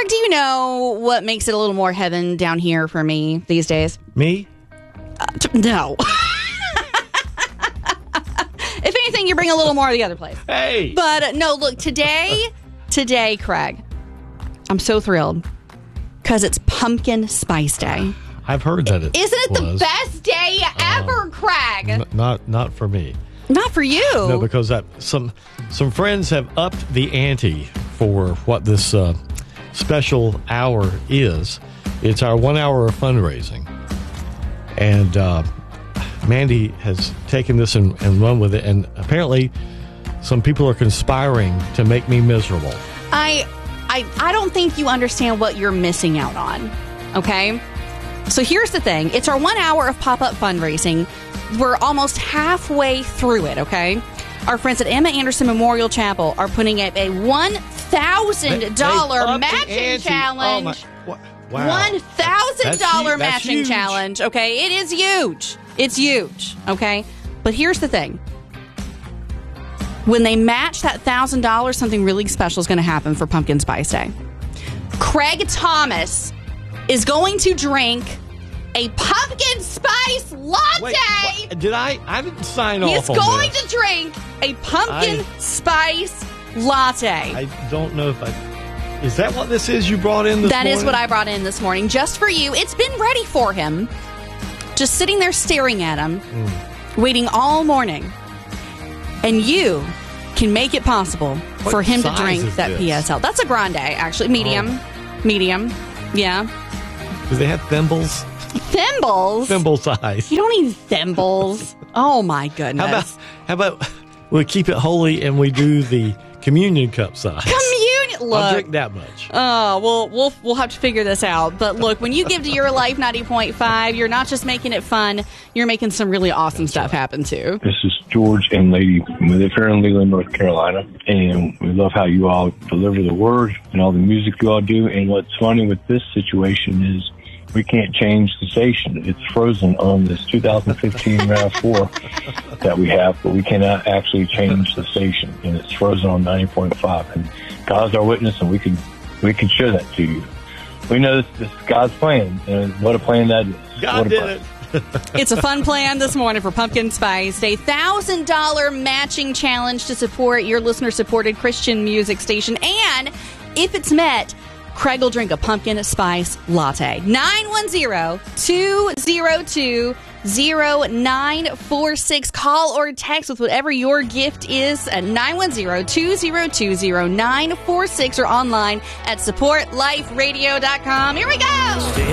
Craig, do you know what makes it a little more heaven down here for me these days? Me? No. If anything, you bring a little more of the other place. Hey! But no, look, today, Craig, I'm so thrilled because it's Pumpkin Spice Day. I've heard that it Isn't it was. the best day ever, Craig? Not for me. Not for you. No, because some friends have upped the ante for what this special hour is. It's our 1 hour of fundraising. And Mandy has taken this and run with it. And apparently some people are conspiring to make me miserable. I don't think you understand what you're missing out on, okay? So here's the thing. It's our 1 hour of pop-up fundraising. We're almost halfway through it, okay? Our friends at Emma Anderson Memorial Chapel are putting up a $1,000 matching challenge. Oh wow. $1,000 matching huge. challenge, okay? It is huge. It's huge, okay? But here's the thing. When they match that $1,000, something really special is going to happen for Pumpkin Spice Day. Craig Thomas is going to drink a pumpkin spice latte. Wait, I didn't sign off He's on going this. to drink a pumpkin spice latte. I don't know if is that what this is you brought in this morning? That is what I brought in this morning, just for you. It's been ready for him. Just sitting there staring at him, waiting all morning. And you can make it possible for him to drink that PSL. That's a grande, actually. Medium. Medium. Yeah. Do they have thimbles? Thimbles? Thimble size. You don't need thimbles. Oh, my goodness. How about we keep it holy and we do the communion cup size? Communion. Look. I'll drink that much. Oh, we'll have to figure this out. But look, when you give to Your Life 90.5, you're not just making it fun, you're making some really awesome stuff happen, too. This is George and Lady with it here in Leland, North Carolina. And we love how you all deliver the word and all the music you all do. And what's funny with this situation is we can't change the station. It's frozen on this 2015 RAV4 that we have, but we cannot actually change the station. And it's frozen on 90.5. And God's our witness, and we can show that to you. We know this is God's plan, and what a plan that is. God did it. It's a fun plan this morning for Pumpkin Spice Day. $1,000 matching challenge to support your listener-supported Christian music station. And if it's met, Craig will drink a pumpkin spice latte. 910-202-0946. Call or text with whatever your gift is at 910-202-0946 or online at supportliferadio.com. Here we go.